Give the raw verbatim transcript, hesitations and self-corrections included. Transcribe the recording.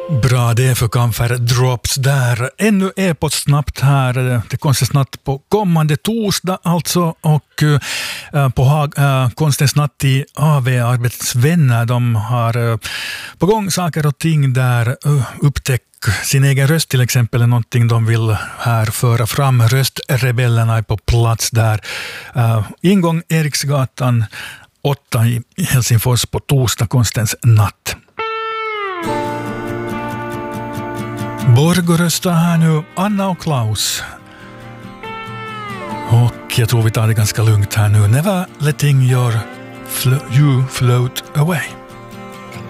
Bra det för Kamfer Drops där. Ännu e-post snabbt här. Det Konstens natt på kommande torsdag alltså. Och uh, på Haag, uh, Konstens natt i A V Arbetsvänner. De har uh, på gång saker och ting där. Uh, upptäck sin egen röst till exempel är någonting de vill här föra fram. Röstrebellerna är på plats där. Uh, ingång Eriksgatan åtta i Helsingfors på torsdag Konstens natt. Borgå röstar här nu Anna och Klaus. Och jag tror vi tar det ganska lugnt här nu. Never letting your flo- you float away.